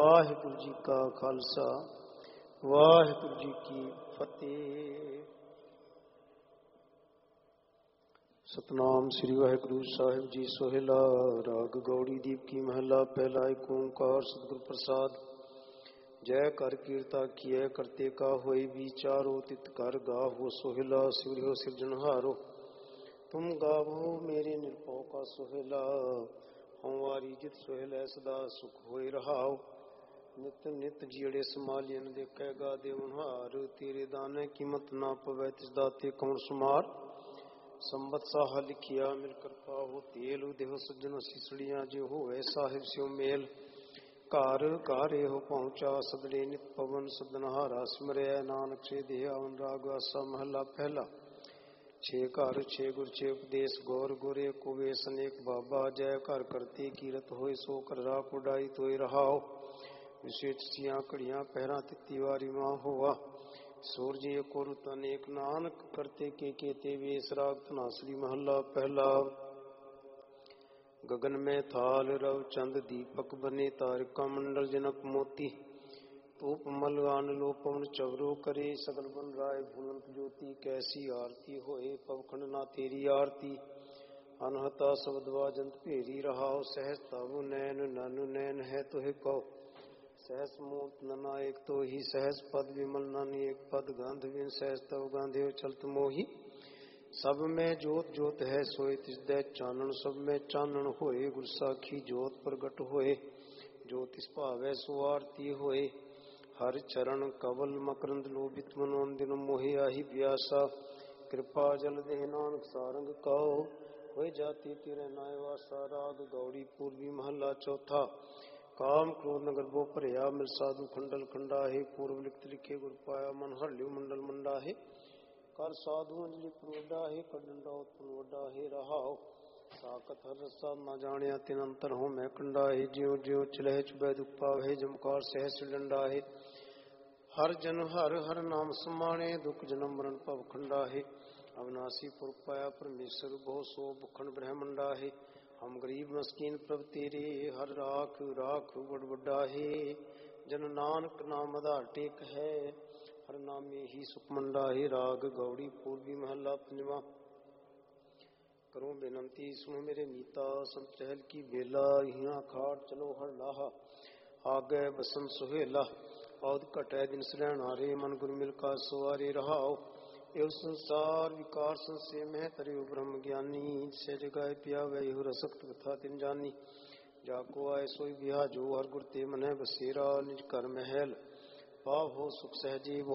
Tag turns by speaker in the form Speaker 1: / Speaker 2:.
Speaker 1: ਵਾਹਿਗੁਰੂ ਜੀ ਕਾ ਖਾਲਸਾ ਵਾਹਿਗੁਰੂ ਜੀ ਕੀ ਫਤਿਹ। ਸਤਨਾਮ ਸ੍ਰੀ ਵਾਹਿਗੁਰੂ ਸਾਹਿਬ ਜੀ। ਸੋਹਿਲਾ ਰਾਗ ਗੌੜੀ ਦੀਪ ਕੀ ਮਹਲਾ ਪਹਿਲਾ। ਏਕ ਓਂਕਾਰ ਸਤਿਗੁਰ ਪ੍ਰਸਾਦ। ਜੈ ਕਰ ਕੀਰਤਾ ਕੀਏ ਕਰਤੇ ਕਾ ਹੋਏ ਵਿਚਾਰੋ ਤਿਤ ਕਰ ਗਾਵੋ ਸੋਹਿਲਾ ਸਿਵਰਿਓ ਸਿਰਜਣਹਾਰੋ। ਤੁਮ ਗਾਵੋ ਮੇਰੇ ਨਿਰਭਉ ਕਾ ਸੋਹਿਲਾ ਹਉਵਾਰੀ ਜਿਤ ਸੋਹਿਲਾ ਸਦਾ ਸੁਖ ਹੋਏ ਰਹਾਓ। ਨਿਤ ਨਿਤ ਜੀੜੇ ਸਮਾਲੀਨ ਦੇਖੈ ਗਾ ਦੇਵਨਹਾਰ। ਤੇਰੇ ਦਾਨੇ ਕੀਮਤ ਨਾ ਪਵੈ ਤਿਸ ਦਾਤੇ ਕੌਣ ਸੁਮਾਰ। ਸੰਬਤ ਸਾਹਾ ਲਿਖਿਆ ਮਿਲ ਕਿਰਪਾ ਹੋ ਤੇਲ ਦੇਹ ਸੱਜਣ ਸੀਸੜੀਆਂ ਜੋ ਹੋਵੇ ਸਾਹਿਬ ਸਿਉ ਮੇਲ। ਘਰ ਘਰ ਇਹੋ ਪਹੁੰਚਾ ਸਦੜੇ ਨਿਤ ਪਵਨ ਸਦਨਹਾਰਾ ਸਿਮਰਿਆ ਨਾਨਕ ਸੇ ਦੇਹ ਆਵਨ ਰਾਗ ਆਸਾ ਮਹਲਾ ਪਹਿਲਾ। ਛੇ ਘਰ ਛੇ ਗੁਰ ਛੇ ਉਪਦੇਸ਼ ਗੌਰ ਗੋਰੇ ਕੋ ਵੇਸ ਅਨੇਕ ਬਾਬਾ। ਜੈ ਘਰ ਕਰਤੇ ਕੀਰਤ ਹੋਏ ਸੋ ਕਰ ਰਾਖ ਉਡਾਈ ਤੋਏ ਰਹਾਓ। ਵਿਸ਼ੇਸ਼ ਸੀਆਂ ਘੜੀਆਂ ਪਹਿਰਾਂ ਤਿੱਤੀ ਵਾਰੀ ਮਾਂ ਹੋਆ। ਸੂਰਜ ਏਕੋ ਰੁੱਤ ਅਨੇਕ ਨਾਨਕ ਕਰਤੇ ਕੇ ਕੇਤੇ ਵੇਸ ਰਾਗ ਧਨਾਸਰੀ ਮਹੱਲਾ ਪਹਿਲਾ। ਗगन में थाल रव चंद दीपक बने तारिका मंडल जनक मोती। धूप मलगान लो पवन चवरो करे सगल बन राय भूलंत ज्योति। कैसी आरती होए पवखंड ना तेरी आरती। अनहता शब्दवा जंत भेरी रहाओ सहज तावु नैन नानु नैन है तुहे कहो। सहस मूर्त नना एक तो ही सहस पद विमल नानी एक पद गांध बिन सहस तव गांधे चलत मोही। सब में जोत जोत है सोए तिसदै चानन सब में चानन होए। गुर साखी जोत प्रगट होए जो तिस भावै सो आरती होए। हर चरण कवल मकरंद लोभित मनोन दिन मोहि आही ब्यासा। कृपा जल दे नानक सारंग कहो होए जाति तेरे नाय वासा। राग गौड़ी पूर्वी महला चौथा। काम क्रोध नगर बो भरिया मिल साधु खंडल खंडा है। पूर्व लिखत लिखे गुर पाया मन हल्यू मंडल मंडा है। कर साधु अंजलि प्रोडा है कर डंडा उत्पन्न वड्डा है रहाओ। साकत हर रसा ना जानिया तिन अंतर हो मैं कंडा है। ज्यों ज्यों चलह चुबह दुख पावे जमकार सहस डंडा है। हर जन हर हर नाम समाने दुख जन्म मरण भव खंडा है। अविनाशी पुर पाया परमेश्वर बहु सो भुखन ब्रह्मंडा है। हम गरीब मस्कीन प्रभ तेरे हर राख राख बड़ वड्डा है। जन नानक नाम आधार टेक है हर नामे ही सुख मंडा है। राग गौड़ी पूर्वी महला पंजवा। करो बेनंती सुनो मेरे मीता सब चहल की बेला। हिया खाट चलो हर लाहा आगे बसन सुहेला। औद घटै दिन सरैण हारे मन गुर मिल का सवारे रहाओ। एव संसार विकार संशय मह तरियो ब्रह्म ज्ञानी। से जगाए पिया वही रसक्त कथा तिन जानी। जाको आए सोई बिहा जो हर गुर ते मन बसेरा। निज कर महल पाव हो सुख सहजे